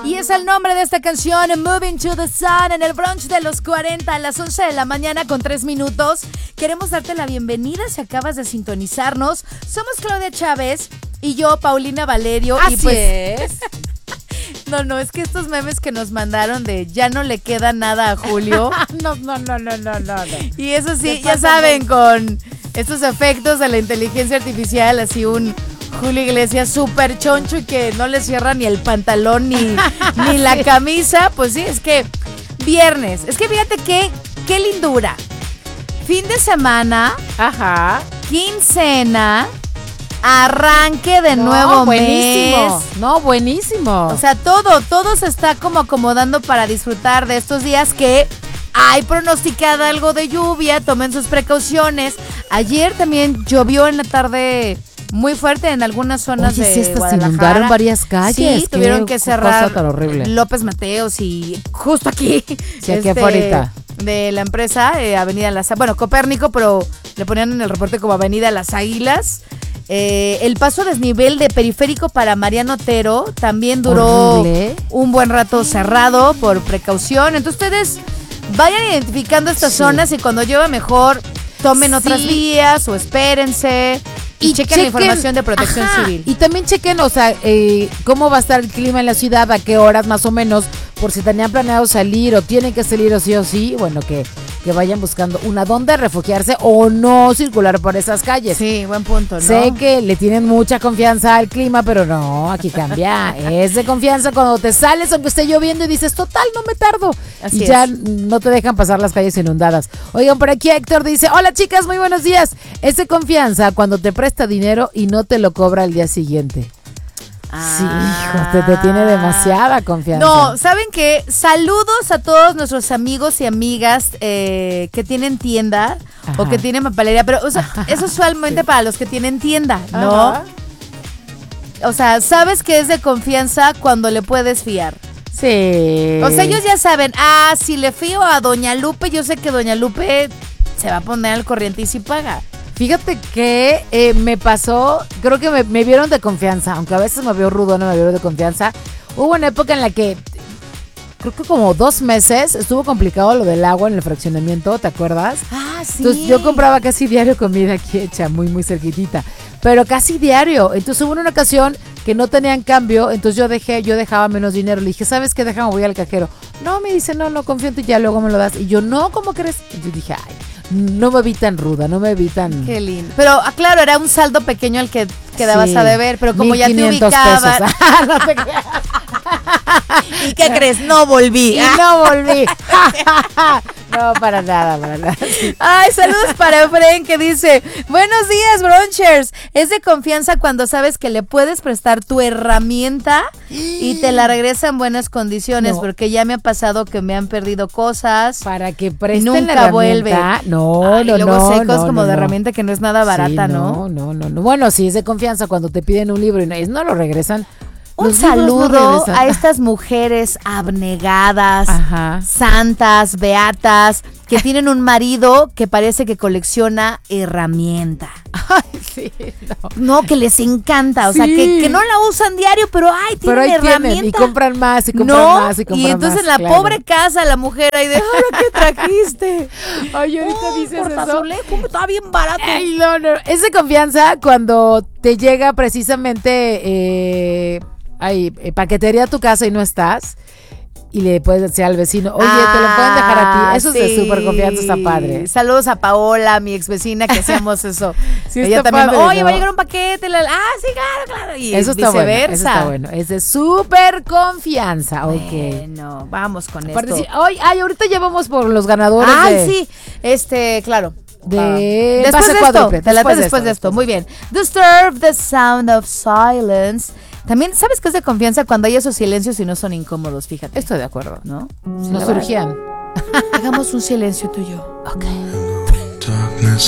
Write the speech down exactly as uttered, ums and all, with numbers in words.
Y es el nombre de esta canción, Moving to the Sun, en el brunch de los cuarenta a las once de la mañana con tres minutos. Queremos darte la bienvenida si acabas de sintonizarnos. Somos Claudia Chávez y yo, Paulina Valerio. Así y pues, es. No, no, es que estos memes que nos mandaron de ya no le queda nada a Julio. no, no, no, no, no, no. Y eso sí, ya saben, con estos efectos de la inteligencia artificial, así un Julio Iglesias súper choncho y que no le cierra ni el pantalón ni, ni la camisa. Pues sí, es que viernes. Es que fíjate que, qué lindura. Fin de semana. Ajá. Quincena. Arranque de no, nuevo buenísimo. mes. No, buenísimo. O sea, todo, todo se está como acomodando para disfrutar de estos días que hay pronosticada algo de lluvia. Tomen sus precauciones. Ayer también llovió en la tarde muy fuerte en algunas zonas. Oye, de sí, estas Guadalajara. se inundaron varias calles. Sí, tuvieron que cerrar cosa tan horrible. López Mateos y justo aquí. Sí, aquí afuera. De la empresa, eh, Avenida Las Bueno, Copérnico, pero le ponían en el reporte como Avenida Las Águilas. Eh, el paso a desnivel de Periférico para Mariano Otero también duró horrible. Un buen rato cerrado por precaución. Entonces ustedes vayan identificando estas sí. zonas y cuando llueva mejor tomen sí. otras vías o espérense. Y, y chequen, chequen la información de Protección ajá, Civil. Y también chequen, o sea, eh, cómo va a estar el clima en la ciudad, a qué horas más o menos, por si tenían planeado salir o tienen que salir o sí o sí, bueno, que, que vayan buscando una dónde refugiarse o no circular por esas calles. Sí, buen punto, ¿no? Sé que le tienen mucha confianza al clima, pero no, aquí cambia. Es de confianza cuando te sales, aunque esté lloviendo y dices, total, no me tardo. Así y es. Ya no te dejan pasar las calles inundadas. Oigan, por aquí Héctor dice, hola chicas, muy buenos días. Es de confianza cuando te presta dinero y no te lo cobra al día siguiente. Ah, sí, hijo, te, te tiene demasiada confianza. No, ¿saben qué? Saludos a todos nuestros amigos y amigas eh, que tienen tienda. Ajá. O que tienen papelería, pero o sea, eso es usualmente sí. para los que tienen tienda, ¿no? Ajá. O sea, sabes que es de confianza cuando le puedes fiar. Sí. O sea, ellos ya saben, ah, si le fío a Doña Lupe, yo sé que Doña Lupe se va a poner al corriente y sí paga. Fíjate que eh, me pasó, creo que me, me vieron de confianza, aunque a veces me veo rudo, no me vieron de confianza. Hubo una época en la que, creo que como dos meses, estuvo complicado lo del agua en el fraccionamiento, ¿te acuerdas? Ah, sí. Entonces yo compraba casi diario comida aquí hecha, muy, muy cerquitita, pero casi diario. Entonces hubo una ocasión que no tenían cambio, entonces yo dejé, yo dejaba menos dinero. Le dije, ¿sabes qué? Déjame, voy al cajero. No, me dice, no, no, confío en ti, ya luego me lo das. Y yo, no, ¿cómo crees? Y yo dije, ay. No me vi tan ruda, no me vi tan... Qué lindo. Pero, ah, claro, era un saldo pequeño al que quedabas sí, a deber, pero como ya te ubicabas... no te creas. ¿Y qué crees? No volví. Y no volví. No, para nada, para nada. Ay, saludos para Efren que dice, buenos días, brunchers. Es de confianza cuando sabes que le puedes prestar tu herramienta y te la regresa en buenas condiciones, no. porque ya me ha pasado que me han perdido cosas. Para que presten nunca la herramienta. Vuelve. No, Ay, no, y luego no. secos no, como no, de no. herramienta que no es nada barata, sí, ¿no? No, no, no, no. Bueno, sí, es de confianza cuando te piden un libro y no, no lo regresan. Un Los saludo no a estas mujeres abnegadas, Ajá. santas, beatas, que tienen un marido que parece que colecciona herramienta. Ay, sí, no. No, que les encanta, o sí. sea, que, que no la usan diario, pero ay, tienen pero ahí herramienta. Tienen, y compran más, y compran no, más, y compran y entonces más, en la claro. pobre casa, la mujer ahí de, ¿ahora qué trajiste? Ay, ahorita oh, dices eso. Azulejo, está bien barato. Ay, no, no. Es de confianza cuando te llega precisamente... Eh, Ay, eh, paquetería a tu casa y no estás y le puedes decir al vecino, oye, ah, te lo pueden dejar a ti. Eso sí. Es de súper confianza, está padre. Saludos a Paola, mi ex vecina, que hacemos eso. Sí, ella está también, padre, oye, ¿no? va a llegar un paquete. La, ah, sí, claro, claro. Y eso está viceversa. Bueno, eso está bueno. Es de súper confianza. Ok. Bueno, vamos con Aparte, esto. Sí, ay, ay, ahorita ya vamos por los ganadores. Ay, de... sí. Este, claro. De después pase de cuádruple. esto, después, después de esto, muy bien. Disturb the sound of silence. También, ¿sabes qué es de confianza cuando hay esos silencios y no son incómodos? Fíjate. Estoy de acuerdo. ¿No? Nos surgían. Hagamos un silencio tú y yo. Ok.